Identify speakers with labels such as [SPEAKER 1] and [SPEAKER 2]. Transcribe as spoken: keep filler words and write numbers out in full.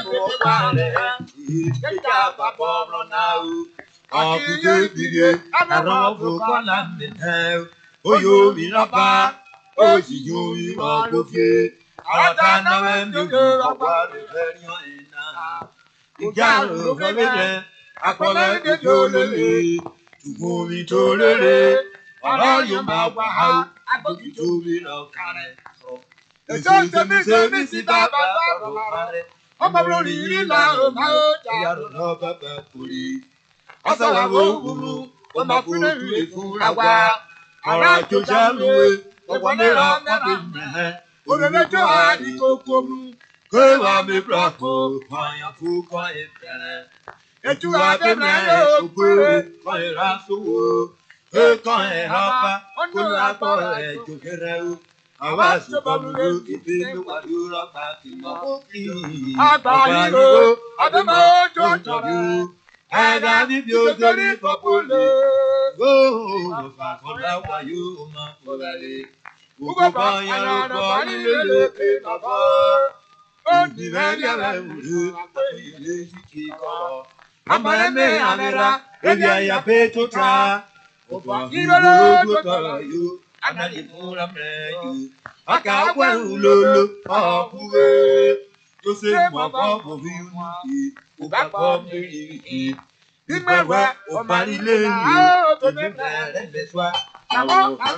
[SPEAKER 1] Oyo mi rapa, oji yo mi rapa. Arata na wembi agbare veriyo ena. Igaro vebele, akole de jolele. Tugomi tolele, ọ̀rọ̀ yóò máa wá ha o. Agbókìtì omi lọ kárẹ̀. Èso ìsèmi sèmi sí bàbá sọ̀rọ̀ parẹ́. Ọmọ lórí ìlà ọmọ ọjà. Ìyàrá lọ bẹ̀bẹ̀ kórè. Ọ̀sán wà wọ́n wúru, ó máa fún lórí ìfúnra wa. Ọ̀rọ̀ àjòjá lùwẹ̀, ọ̀pọ̀ mìíràn pàdé mẹ́hẹ́. Olùdókòwò àdìgbò mu. Kéwà mi bọ̀ kó kọ̀yàn fún kọ́ ìbẹ̀rẹ̀. Ètò àbẹ̀mẹ̀ yóò gbé kọ́ ìrásówó. Kọ́ ìrọ́pá, kó lápọ̀ ẹ̀jọ̀ kẹrẹ o. Àwa ṣùgbọ́n ló kéde ló wà lóra pa kìlọ̀. Àgbà yìí o, àbẹ̀mẹ̀ ojú ọjọ́ rẹ̀. Ẹ̀dá níbi òjòrí fọ́pọ̀lẹ̀. Gbóòó fàkọ́lá wà yóò máa fọ́lẹ̀. Gbogbo kan yẹn ló bọ́ nílé lókè bàbá. Ó ní lẹ́yìn rẹ̀ wùdú, àpèlè ṣìkì kọ́. Àmọ́ ẹ̀mí àmẹ́ra, ebi àyà pé tó ta. Ọ̀pọ̀ ìrọ̀lẹ́ ló tọ̀rọ̀ yóò, àdáyé fúnra mẹ́rẹ̀ yóò. Àkà wẹ̀rù lolo, ọ̀kúwé. Tó ṣe mọ̀ fọ́ mọ̀ bí wọ́n ti, kò bá kọ́ mi rí. Nígbà wá, ọ̀pá ilé yìí, èmi bẹ̀rẹ̀ lẹ́sọ̀.